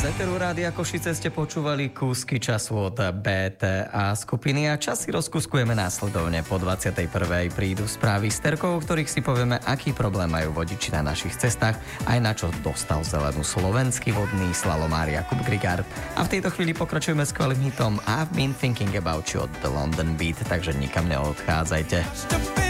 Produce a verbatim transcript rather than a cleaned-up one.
Z Eteru Rádia Košice ste počúvali kúsky času od bé té á skupiny a čas si rozkúskujeme následovne. Po dvadsiatej prvej prídu správy s Terkou, o ktorých si povieme, aký problém majú vodiči na našich cestách, aj na čo dostal zelenú slovenský vodný slalomár Jakub Grigard. A v tejto chvíli pokračujeme skvelým hitom I've been thinking about you od The London Beat, takže nikam neodchádzajte.